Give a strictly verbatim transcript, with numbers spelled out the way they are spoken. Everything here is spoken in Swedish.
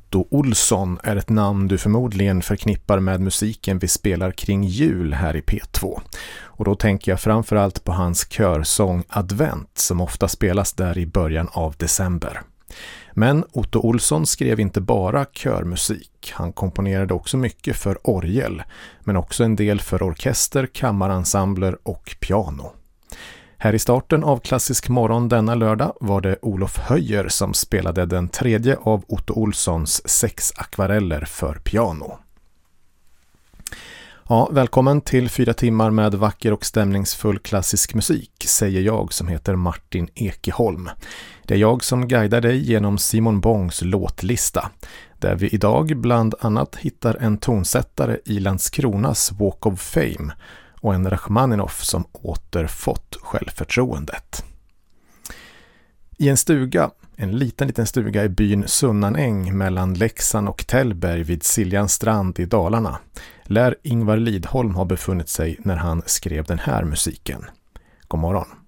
Otto Olsson är ett namn du förmodligen förknippar med musiken vi spelar kring jul här i P två. Och då tänker jag framförallt på hans körsång Advent som ofta spelas där i början av december. Men Otto Olsson skrev inte bara körmusik. Han komponerade också mycket för orgel, men också en del för orkester, kammarensembler och piano. Här i starten av Klassisk morgon denna lördag var det Olof Höjer som spelade den tredje av Otto Olssons sex akvareller för piano. Ja, välkommen till fyra timmar med vacker och stämningsfull klassisk musik, säger jag som heter Martin Ekeholm. Det är jag som guidar dig genom Simon Bongs låtlista, där vi idag bland annat hittar en tonsättare i Landskronas Walk of Fame och en Rachmaninoff som återfått självförtroendet. I en stuga, en liten liten stuga i byn Sunnanäng mellan Leksand och Tällberg vid Siljans strand i Dalarna, lär Ingvar Lidholm ha befunnit sig när han skrev den här musiken. God morgon.